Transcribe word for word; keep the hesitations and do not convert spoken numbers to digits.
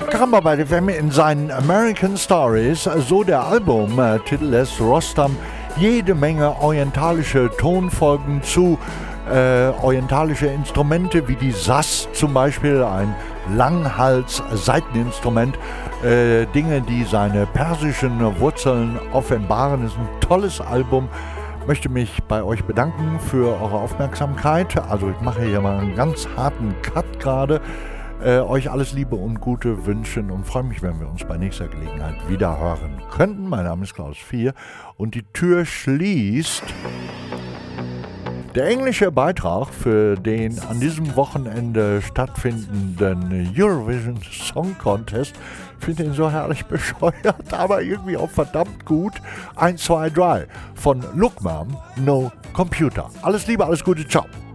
Caramba bei F M in seinen American Stories, so der Albumtitel, lässt Rostam jede Menge orientalische Tonfolgen zu, äh, orientalische Instrumente wie die Saz zum Beispiel, ein Langhals-Saiteninstrument, äh, Dinge, die seine persischen Wurzeln offenbaren. Das ist ein tolles Album. Ich möchte mich bei euch bedanken für eure Aufmerksamkeit. Also ich mache hier mal einen ganz harten Cut gerade. Äh, euch alles Liebe und Gute wünschen und freue mich, wenn wir uns bei nächster Gelegenheit wieder hören könnten. Mein Name ist Klaus Vier und die Tür schließt der englische Beitrag für den an diesem Wochenende stattfindenden Eurovision Song Contest. Ich finde ihn so herrlich bescheuert, aber irgendwie auch verdammt gut. eins, zwei, drei von Look Mom, No Computer. Alles Liebe, alles Gute, ciao.